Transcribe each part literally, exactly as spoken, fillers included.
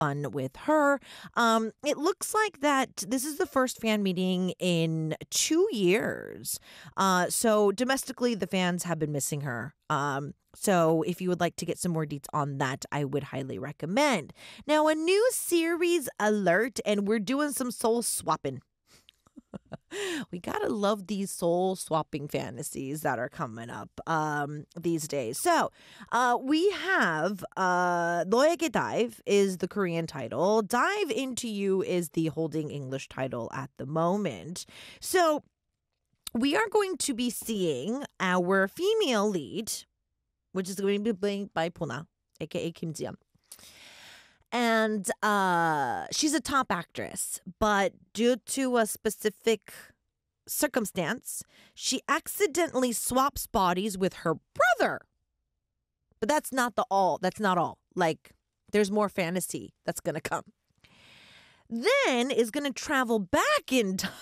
fun with her. Um, it looks like that this is the first fan meeting in two years. Uh, so domestically, the fans have been missing her. Um, so if you would like to get some more deets on that, I would highly recommend. Now, a new series alert, and we're doing some soul swapping. We gotta love these soul swapping fantasies that are coming up um, these days. So uh, we have uh, 너에게 Dive is the Korean title. Dive Into You is the holding English title at the moment. So we are going to be seeing our female lead, which is going to be played by Pona, aka Kim Ji-yeon. And uh, she's a top actress, but due to a specific circumstance, she accidentally swaps bodies with her brother. But that's not the all. That's not all. Like, there's more fantasy that's going to come. Then is going to travel back in time.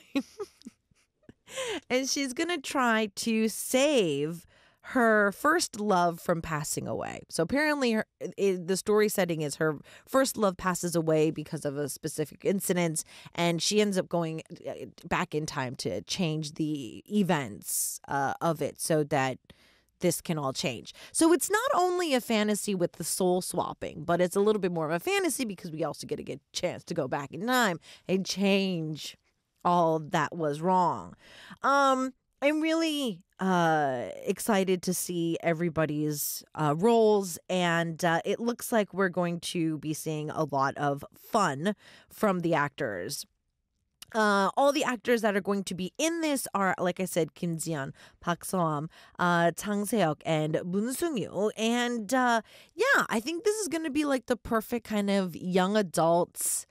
And she's going to try to save her first love from passing away. So apparently her, it, the story setting is her first love passes away because of a specific incident, and she ends up going back in time to change the events uh, of it so that this can all change. So it's not only a fantasy with the soul swapping, but it's a little bit more of a fantasy because we also get to get a chance to go back in time and change all that was wrong. Um, I'm really uh, excited to see everybody's uh, roles, and uh, it looks like we're going to be seeing a lot of fun from the actors. Uh, all the actors that are going to be in this are, like I said, Kim Ji-yeon, Park So-am, uh, Chang Se-hyuk, and Moon Sung-yu. And uh, yeah, I think this is going to be like the perfect kind of young adults,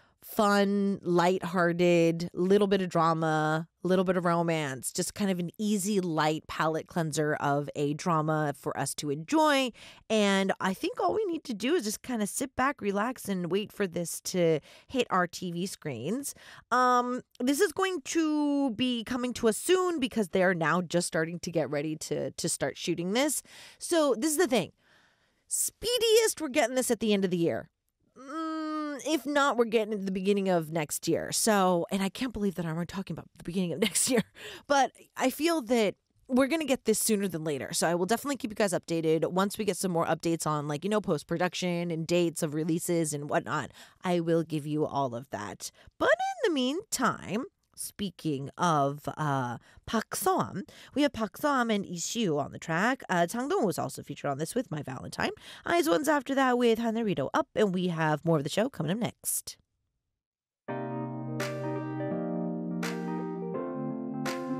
fun, lighthearted, little bit of drama, little bit of romance, just kind of an easy, light palate cleanser of a drama for us to enjoy. And I think all we need to do is just kind of sit back, relax, and wait for this to hit our T V screens. Um, this is going to be coming to us soon because they are now just starting to get ready to, to start shooting this. So this is the thing. Speediest, we're getting this at the end of the year. Mm, if not, we're getting into the beginning of next year. So, and I can't believe that I'm talking about the beginning of next year, but I feel that we're going to get this sooner than later. So I will definitely keep you guys updated once we get some more updates on, like, you know, post-production and dates of releases and whatnot. I will give you all of that. But in the meantime, speaking of uh, Park So-am, we have Park So-am and Lee Si-woo on the track. Uh, Chang Dong was also featured on this with My Valentine. Eyes One's after that with Hanerito Up, and we have more of the show coming up next.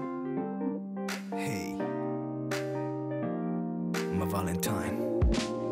Hey, My Valentine.